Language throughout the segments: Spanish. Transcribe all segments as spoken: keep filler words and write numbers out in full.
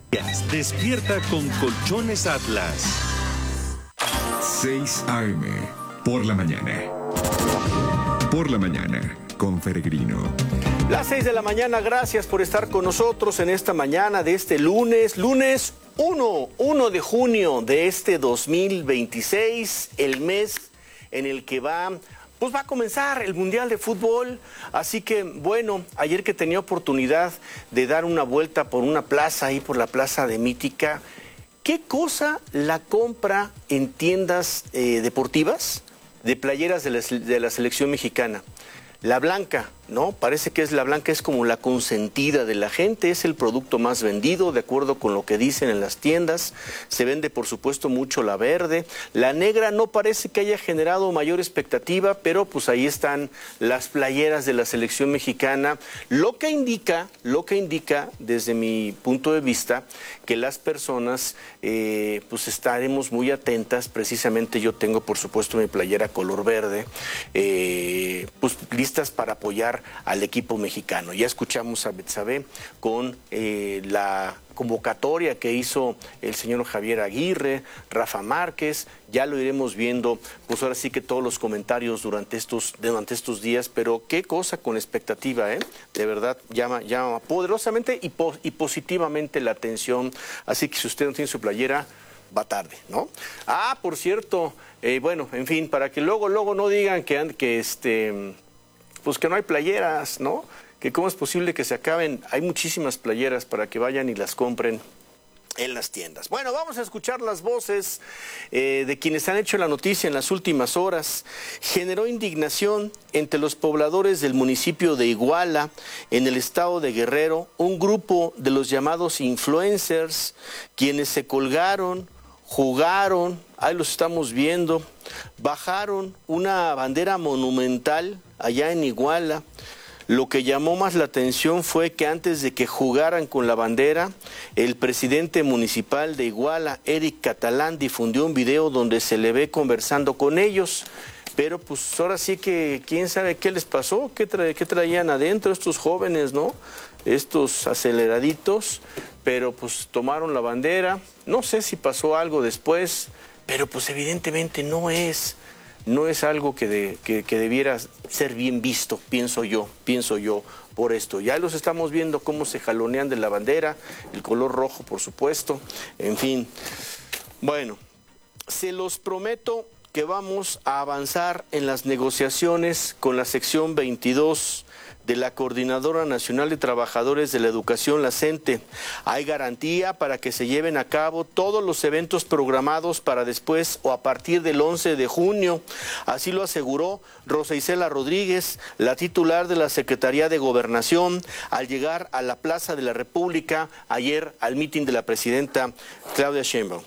Despierta con Colchones Atlas. seis a eme por la mañana. Por la mañana con Peregrino. Las seis de la mañana, gracias por estar con nosotros en esta mañana de este lunes, lunes uno de junio de este dos mil veintiséis, el mes en el que va, pues va a comenzar el Mundial de Fútbol. Así que, bueno, ayer que tenía oportunidad de dar una vuelta por una plaza, ahí por la plaza de Mítica, ¿qué cosa la compra en tiendas eh, deportivas de playeras de la, de la selección mexicana? La blanca, ¿no? Parece que es la blanca, es como la consentida de la gente, es el producto más vendido, de acuerdo con lo que dicen en las tiendas. Se vende, por supuesto, mucho la verde. La negra no parece que haya generado mayor expectativa, pero pues ahí están las playeras de la selección mexicana, lo que indica, lo que indica, desde mi punto de vista, que las personas, eh, pues estaremos muy atentas. Precisamente yo tengo, por supuesto, mi playera color verde, eh, pues listas para apoyar al equipo mexicano. Ya escuchamos a Betsabe con eh, la convocatoria que hizo el señor Javier Aguirre, Rafa Márquez, ya lo iremos viendo, pues ahora sí que todos los comentarios durante estos, durante estos días, pero qué cosa con expectativa, ¿eh? De verdad, llama, llama poderosamente y, po y positivamente la atención, así que si usted no tiene su playera, va tarde, ¿no? Ah, por cierto, eh, bueno, en fin, para que luego, luego no digan que, que este... pues que no hay playeras, ¿no? Que cómo es posible que se acaben. Hay muchísimas playeras para que vayan y las compren en las tiendas. Bueno, vamos a escuchar las voces eh, de quienes han hecho la noticia en las últimas horas. Generó indignación entre los pobladores del municipio de Iguala, en el estado de Guerrero, un grupo de los llamados influencers, quienes se colgaron, jugaron, ahí los estamos viendo, bajaron una bandera monumental allá en Iguala. Lo que llamó más la atención fue que antes de que jugaran con la bandera, el presidente municipal de Iguala, Eric Catalán, difundió un video donde se le ve conversando con ellos. Pero pues ahora sí que quién sabe qué les pasó, qué, tra qué traían adentro estos jóvenes, ¿no? Estos aceleraditos, pero pues tomaron la bandera. No sé si pasó algo después, pero pues evidentemente no es... no es algo que, de, que, que debiera ser bien visto, pienso yo, pienso yo, por esto. Ya los estamos viendo cómo se jalonean de la bandera, el color rojo, por supuesto, en fin. Bueno, se los prometo que vamos a avanzar en las negociaciones con la sección veintidós de la Coordinadora Nacional de Trabajadores de la Educación, la CENTE. Hay garantía para que se lleven a cabo todos los eventos programados para después o a partir del once de junio. Así lo aseguró Rosa Isela Rodríguez, la titular de la Secretaría de Gobernación, al llegar a la Plaza de la República ayer al mitin de la presidenta Claudia Sheinbaum.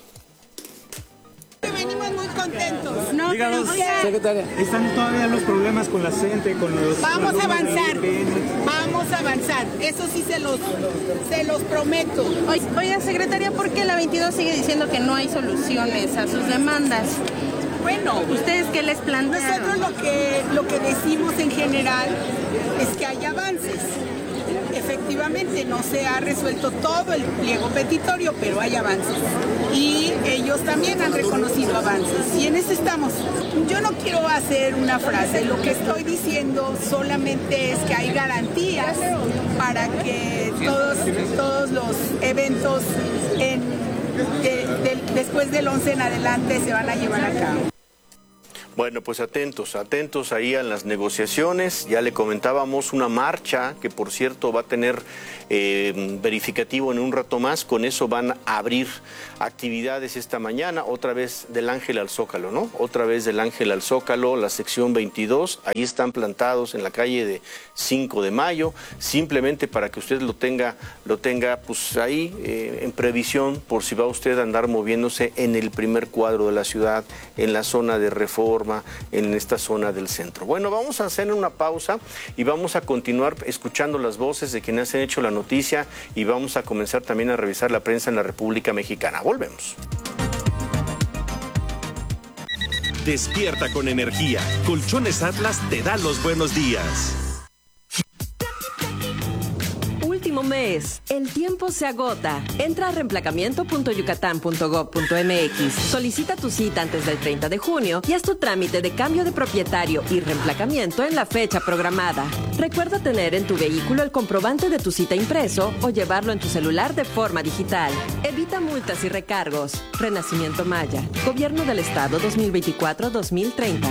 Venimos muy contentos. No, Díganos, secretaria, ¿están todavía los problemas con la CENTE, con los... Vamos a avanzar, vamos a avanzar, eso sí se los, se los prometo. Oiga, secretaria, ¿por qué la veintidós sigue diciendo que no hay soluciones a sus demandas? Bueno, ¿ustedes qué les plantean? Nosotros lo que, lo que decimos en general es que hay avances. Efectivamente no se ha resuelto todo el pliego petitorio, pero hay avances. Y ellos también han reconocido avances. Y en eso estamos. Yo no quiero hacer una frase. Lo que estoy diciendo solamente es que hay garantías para que todos, todos los eventos en, de, de, después del once en adelante se van a llevar a cabo. Bueno, pues atentos, atentos ahí a las negociaciones. Ya le comentábamos una marcha que, por cierto, va a tener eh, verificativo en un rato más. Con eso van a abrir actividades esta mañana, otra vez del Ángel al Zócalo, ¿no? Otra vez del Ángel al Zócalo, la sección veintidós. Ahí están plantados en la calle de cinco de mayo, simplemente para que usted lo tenga, lo tenga pues ahí eh, en previsión por si va usted a andar moviéndose en el primer cuadro de la ciudad, en la zona de Reforma, en esta zona del centro. Bueno, vamos a hacer una pausa y vamos a continuar escuchando las voces de quienes han hecho la noticia y vamos a comenzar también a revisar la prensa en la República Mexicana. Volvemos. Despierta con energía. Colchones Atlas te da los buenos días. Último mes es. El tiempo se agota. Entra a reemplacamiento punto yucatán punto gob punto mx. Solicita tu cita antes del treinta de junio y haz tu trámite de cambio de propietario y reemplacamiento en la fecha programada. Recuerda tener en tu vehículo el comprobante de tu cita impreso o llevarlo en tu celular de forma digital. Evita multas y recargos. Renacimiento Maya. Gobierno del Estado dos mil veinticuatro a dos mil treinta.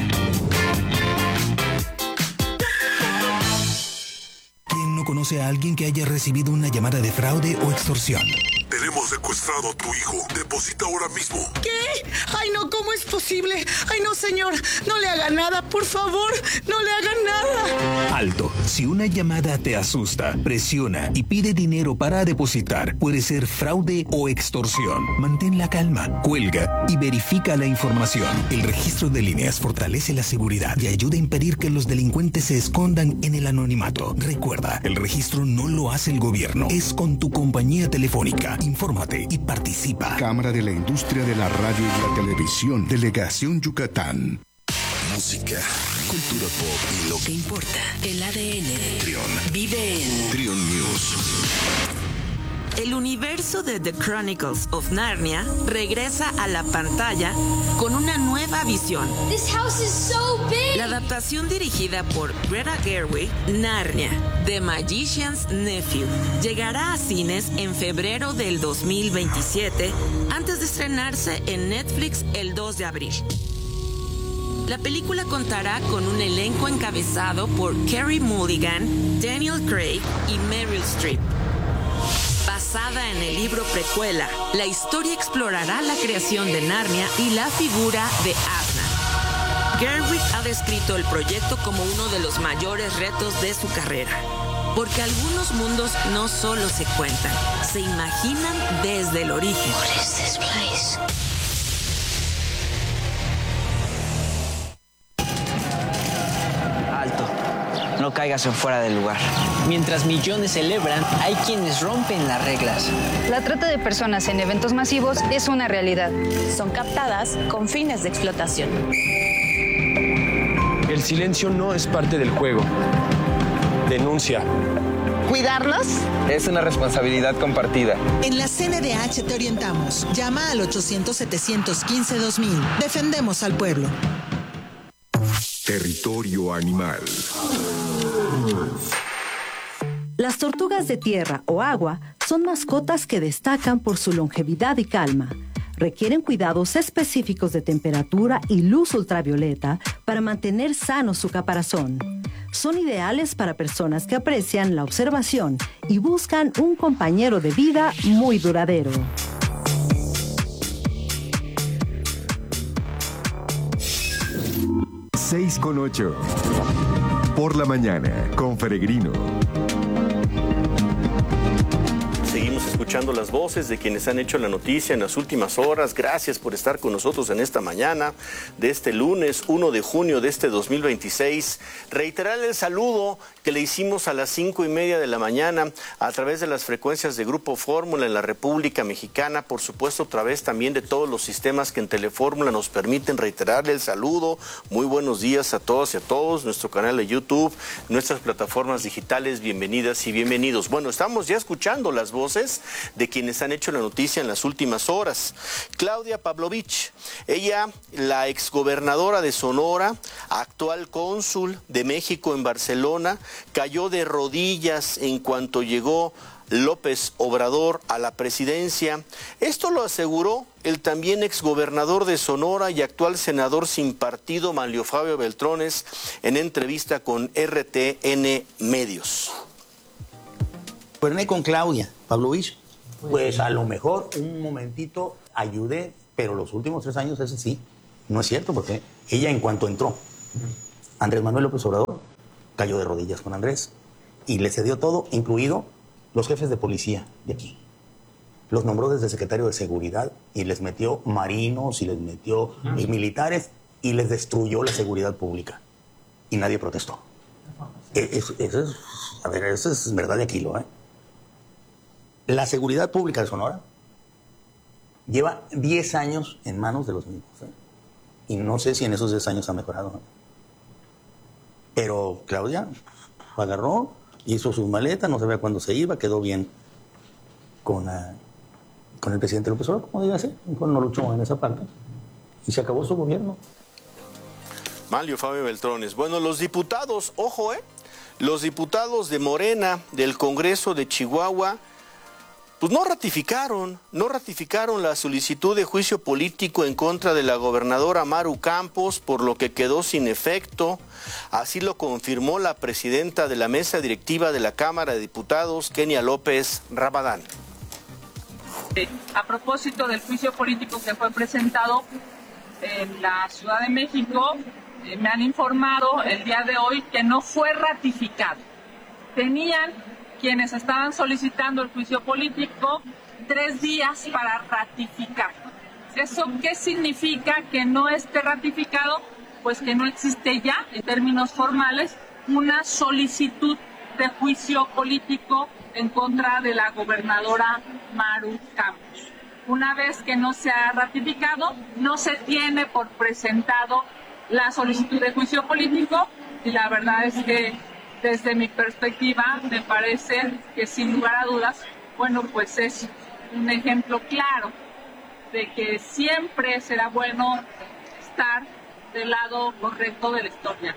¿Quién no conoce a alguien que haya recibido una llamada de fraude o extorsión? Tenemos secuestrado a tu hijo. Deposita ahora mismo. ¿Qué? Ay, no, ¿cómo es posible? Ay, no, señor. No le haga nada, por favor. No le hagan nada. Alto. Si una llamada te asusta, presiona y pide dinero para depositar, puede ser fraude o extorsión. Mantén la calma, cuelga y verifica la información. El registro de líneas fortalece la seguridad y ayuda a impedir que los delincuentes se escondan en el anonimato. Recuerda, el registro no lo hace el gobierno, es con tu compañía telefónica. Infórmate y participa. Cámara de la Industria de la Radio y la Televisión. Delegación Yucatán. Música, cultura pop y lo que importa. El A D N. Trion. Vive en Trion News. El universo de The Chronicles of Narnia regresa a la pantalla con una nueva visión. This house is so big. La adaptación dirigida por Greta Gerwig, Narnia, The Magician's Nephew, llegará a cines en febrero del dos mil veintisiete, antes de estrenarse en Netflix el dos de abril. La película contará con un elenco encabezado por Carey Mulligan, Daniel Craig y Meryl Streep. Basada en el libro precuela, la historia explorará la creación de Narnia y la figura de Aslan. Gerwig ha descrito el proyecto como uno de los mayores retos de su carrera, porque algunos mundos no solo se cuentan, se imaginan desde el origen. What is this place? Alto. No caigas en fuera del lugar. Mientras millones celebran, hay quienes rompen las reglas. La trata de personas en eventos masivos es una realidad. Son captadas con fines de explotación. El silencio no es parte del juego. Denuncia. ¿Cuidarnos? Es una responsabilidad compartida. En la C N D H te orientamos. Llama al ochocientos, setecientos quince, dos mil. Defendemos al pueblo. Territorio animal. Las tortugas de tierra o agua son mascotas que destacan por su longevidad y calma. Requieren cuidados específicos de temperatura y luz ultravioleta para mantener sano su caparazón. Son ideales para personas que aprecian la observación y buscan un compañero de vida muy duradero. seis con ocho. Por la mañana, con Peregrino. Seguimos escuchando las voces de quienes han hecho la noticia en las últimas horas. Gracias por estar con nosotros en esta mañana de este lunes uno de junio de este dos mil veintiséis. Reiterar el saludo que le hicimos a las cinco y media de la mañana a través de las frecuencias de Grupo Fórmula en la República Mexicana. Por supuesto, a través también de todos los sistemas que en Telefórmula nos permiten reiterarle el saludo. Muy buenos días a todas y a todos. Nuestro canal de YouTube, nuestras plataformas digitales, bienvenidas y bienvenidos. Bueno, estamos ya escuchando las voces de quienes han hecho la noticia en las últimas horas. Claudia Pavlovich, ella, la exgobernadora de Sonora, actual cónsul de México en Barcelona, cayó de rodillas en cuanto llegó López Obrador a la presidencia. Esto lo aseguró el también exgobernador de Sonora y actual senador sin partido, Manlio Fabio Beltrones, en entrevista con R T N Medios. Goberné con Claudia Pavlovich, pues a lo mejor un momentito ayudé, pero los últimos tres años ese sí, no es cierto, porque ella en cuanto entró, Andrés Manuel López Obrador cayó de rodillas con Andrés y le cedió todo, incluido los jefes de policía de aquí. Los nombró desde secretario de seguridad y les metió marinos y les metió y militares y les destruyó la seguridad pública. Y nadie protestó. Eso, eso es, a ver, eso es verdad de Aquilo, ¿eh? La seguridad pública de Sonora lleva diez años en manos de los mismos, ¿eh? Y no sé si en esos diez años ha mejorado, ¿no? Pero Claudia agarró, hizo sus maletas, no sabía cuándo se iba, quedó bien con, uh, con el presidente López Obrador, como diga así, no luchó en esa parte y se acabó su gobierno. Manlio Fabio Beltrones. Bueno, los diputados, ojo, ¿eh? Los diputados de Morena del Congreso de Chihuahua, pues no ratificaron, no ratificaron la solicitud de juicio político en contra de la gobernadora Maru Campos, por lo que quedó sin efecto. Así lo confirmó la presidenta de la mesa directiva de la Cámara de Diputados, Kenia López Rabadán. A propósito del juicio político que fue presentado en la Ciudad de México, eh, me han informado el día de hoy que no fue ratificado. Tenían quienes estaban solicitando el juicio político tres días para ratificar. ¿Eso qué significa que no esté ratificado? Pues que no existe ya, en términos formales, una solicitud de juicio político en contra de la gobernadora Maru Campos. Una vez que no se ha ratificado, no se tiene por presentado la solicitud de juicio político, y la verdad es que desde mi perspectiva me parece que sin lugar a dudas, bueno, pues es un ejemplo claro de que siempre será bueno estar del lado correcto de la historia.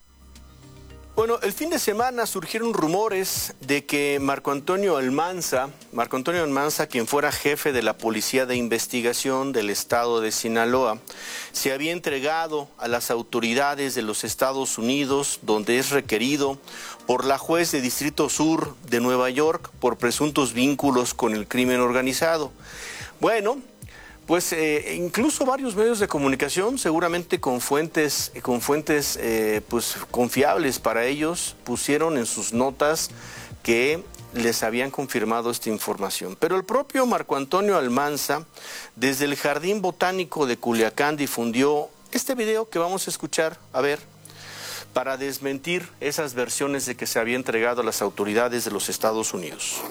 Bueno, el fin de semana surgieron rumores de que Marco Antonio Almanza, Marco Antonio Almanza, quien fuera jefe de la Policía de Investigación del estado de Sinaloa, se había entregado a las autoridades de los Estados Unidos, donde es requerido por la juez de Distrito Sur de Nueva York por presuntos vínculos con el crimen organizado. Bueno, pues eh, incluso varios medios de comunicación, seguramente con fuentes, con fuentes eh, pues, confiables para ellos, pusieron en sus notas que les habían confirmado esta información. Pero el propio Marco Antonio Almanza, desde el Jardín Botánico de Culiacán, difundió este video que vamos a escuchar, a ver, para desmentir esas versiones de que se había entregado a las autoridades de los Estados Unidos.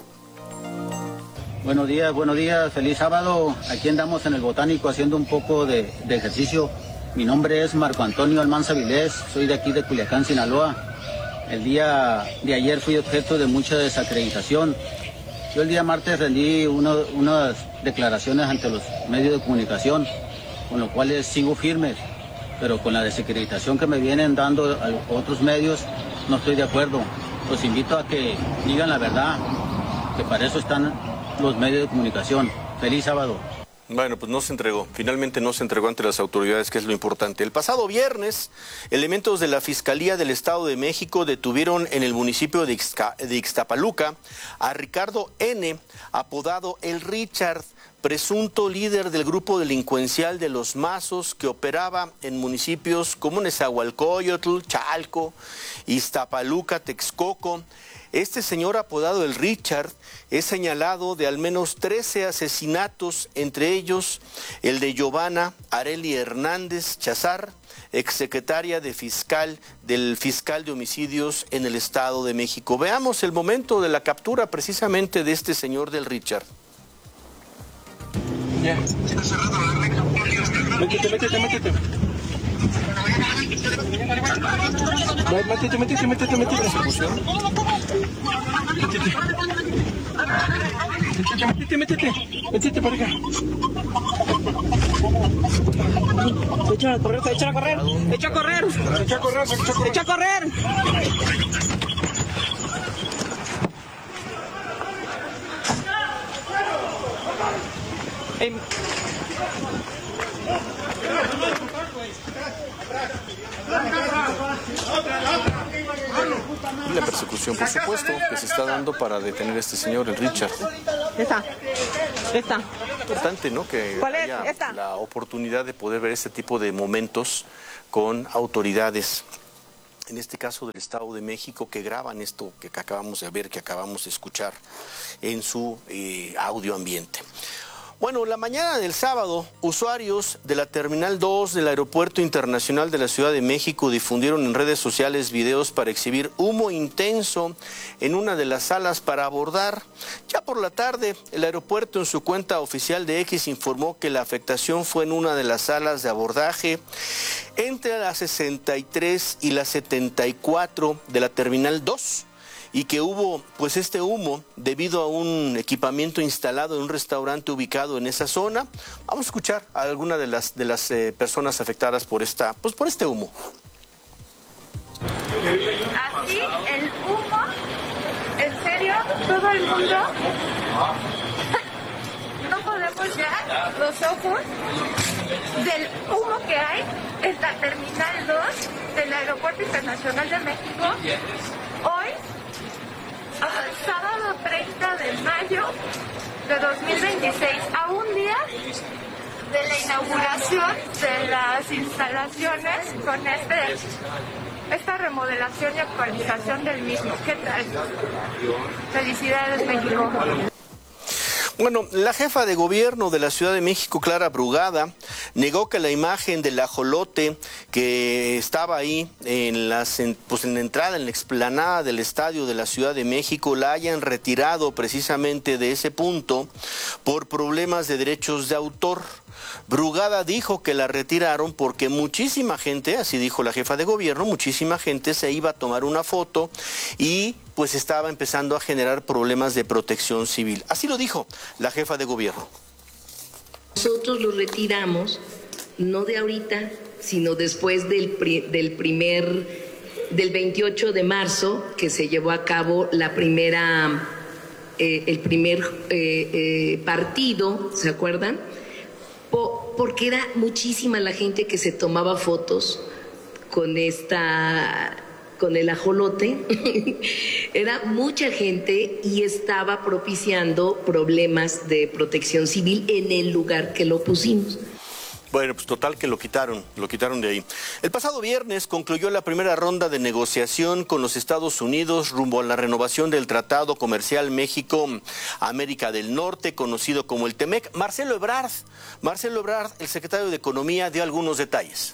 Buenos días, buenos días, feliz sábado. Aquí andamos en el Botánico haciendo un poco de, de ejercicio. Mi nombre es Marco Antonio Almanza Vilés, soy de aquí de Culiacán, Sinaloa. El día de ayer fui objeto de mucha desacreditación. Yo el día martes rendí uno, unas declaraciones ante los medios de comunicación, con los cuales sigo firmes, pero con la desacreditación que me vienen dando a otros medios no estoy de acuerdo. Los invito a que digan la verdad, que para eso están los medios de comunicación. Feliz sábado. Bueno, pues no se entregó, finalmente no se entregó ante las autoridades, que es lo importante. El pasado viernes, elementos de la Fiscalía del Estado de México detuvieron en el municipio de, Ixca, de Ixtapaluca a Ricardo N., apodado El Richard, presunto líder del grupo delincuencial de Los Mazos, que operaba en municipios como Nezahualcóyotl, Chalco, Iztapaluca, Texcoco. Este señor, apodado El Richard, es señalado de al menos trece asesinatos, entre ellos el de Giovanna Areli Hernández Chazar, exsecretaria de fiscal del fiscal de homicidios en el Estado de México. Veamos el momento de la captura precisamente de este señor del Richard. Ya. Métete, métete, métete. Métete, métete, métete, métete. Persecución. Métete. Métete, métete. Métete para acá. Echa a correr, echa a correr. Echa a correr. Echa a correr, echa a correr. Echa a correr. Hey. La persecución, por supuesto, que se está dando para detener a este señor, el Richard. Esta, esta. Importante, ¿no? Que haya esta. la oportunidad de poder ver este tipo de momentos con autoridades, en este caso del Estado de México, que graban esto que acabamos de ver, que acabamos de escuchar en su eh, audio ambiente. Bueno, la mañana del sábado, usuarios de la Terminal dos del Aeropuerto Internacional de la Ciudad de México difundieron en redes sociales videos para exhibir humo intenso en una de las salas para abordar. Ya por la tarde, el aeropuerto en su cuenta oficial de X informó que la afectación fue en una de las salas de abordaje entre la sesenta y tres y la setenta y cuatro de la Terminal dos. y que hubo pues este humo debido a un equipamiento instalado en un restaurante ubicado en esa zona. Vamos a escuchar a alguna de las de las eh, personas afectadas por esta pues por este humo. Así el humo, en serio, todo el mundo no podemos ya los ojos del humo que hay en la Terminal dos del Aeropuerto Internacional de México. Hoy, hasta el sábado treinta de mayo de dos mil veintiséis, a un día de la inauguración de las instalaciones con este, esta remodelación y actualización del mismo. ¿Qué tal? Felicidades, México. Bueno, la jefa de gobierno de la Ciudad de México, Clara Brugada, negó que la imagen del ajolote que estaba ahí en, las, en, pues en la entrada, en la explanada del estadio de la Ciudad de México, la hayan retirado precisamente de ese punto por problemas de derechos de autor. Brugada dijo que la retiraron porque muchísima gente, así dijo la jefa de gobierno, muchísima gente se iba a tomar una foto y pues estaba empezando a generar problemas de protección civil. Así lo dijo la jefa de gobierno. Nosotros lo retiramos, no de ahorita, sino después del, pri del primer, del veintiocho de marzo, que se llevó a cabo la primera, eh, el primer eh, eh, partido, ¿se acuerdan? Po porque era muchísima la gente que se tomaba fotos con esta... con el ajolote, era mucha gente y estaba propiciando problemas de protección civil en el lugar que lo pusimos. Bueno, pues total que lo quitaron, lo quitaron de ahí. El pasado viernes concluyó la primera ronda de negociación con los Estados Unidos rumbo a la renovación del Tratado Comercial México-América del Norte, conocido como el TEMEC. Marcelo Ebrard, Marcelo Ebrard, el secretario de Economía, dio algunos detalles.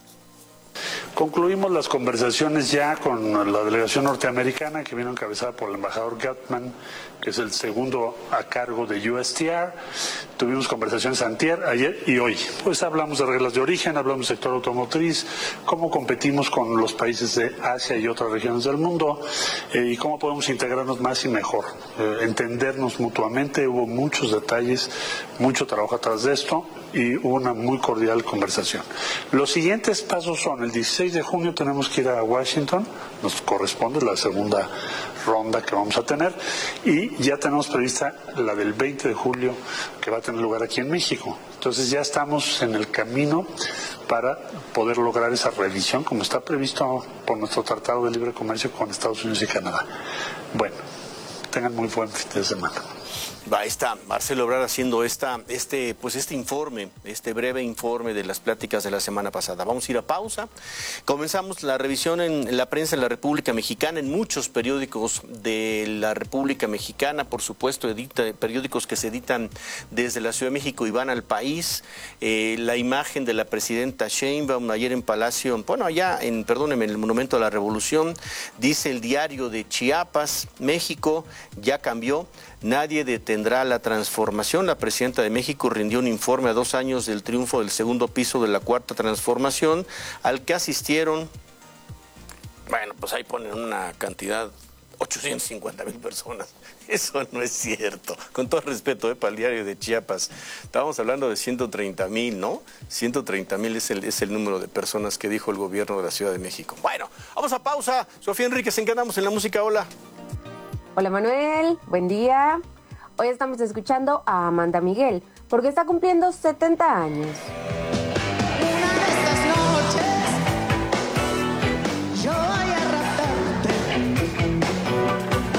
Concluimos las conversaciones ya con la delegación norteamericana que vino encabezada por el embajador Gutman, que es el segundo a cargo de U S T R. Tuvimos conversaciones antier, ayer y hoy. Pues hablamos de reglas de origen, hablamos del sector automotriz, cómo competimos con los países de Asia y otras regiones del mundo eh, y cómo podemos integrarnos más y mejor, eh, entendernos mutuamente. Hubo muchos detalles, mucho trabajo atrás de esto y hubo una muy cordial conversación. Los siguientes pasos son, el dieciséis de junio tenemos que ir a Washington, nos corresponde la segunda ronda que vamos a tener, y ya tenemos prevista la del veinte de julio que va a tener lugar aquí en México. Entonces ya estamos en el camino para poder lograr esa revisión como está previsto por nuestro Tratado de Libre Comercio con Estados Unidos y Canadá. Bueno, tengan muy buen fin de semana. Ahí está Marcelo Ebrard haciendo esta, este, pues este informe, este breve informe de las pláticas de la semana pasada. Vamos a ir a pausa. Comenzamos la revisión en la prensa de la República Mexicana, en muchos periódicos de la República Mexicana, por supuesto, edita, periódicos que se editan desde la Ciudad de México y van al país. Eh, la imagen de la presidenta Sheinbaum ayer en Palacio, bueno, allá en, perdónenme, en el Monumento a la Revolución, dice el Diario de Chiapas, México ya cambió. Nadie detendrá la transformación. La presidenta de México rindió un informe a dos años del triunfo del segundo piso de la cuarta transformación, al que asistieron, bueno, pues ahí ponen una cantidad, ochocientas cincuenta mil personas. Eso no es cierto. Con todo respeto, ¿eh? Para el Diario de Chiapas. Estábamos hablando de ciento treinta mil, ¿no? ciento treinta mil es el, es el número de personas que dijo el gobierno de la Ciudad de México. Bueno, vamos a pausa. Sofía Enríquez, ¿en qué andamos en la música? Hola. Hola Manuel, buen día. Hoy estamos escuchando a Amanda Miguel porque está cumpliendo setenta años.